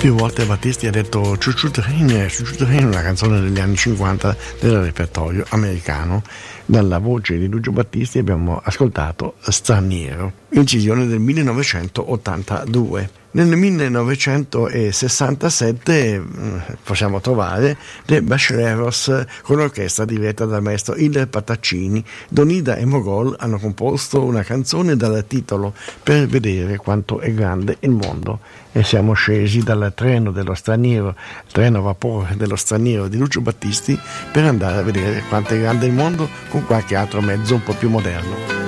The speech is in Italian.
Più volte Battisti ha detto Choo Choo Train, una canzone degli anni 50 del repertorio americano. Dalla voce di Lucio Battisti abbiamo ascoltato Straniero, incisione del 1982. Nel 1967 possiamo trovare The Bacheleros con l'orchestra diretta dal maestro Il Pataccini. Donida e Mogol hanno composto una canzone dal titolo Per vedere quanto è grande il mondo, e siamo scesi dal treno dello straniero, treno a vapore dello straniero di Lucio Battisti, per andare a vedere quanto è grande il mondo con qualche altro mezzo un po' più moderno.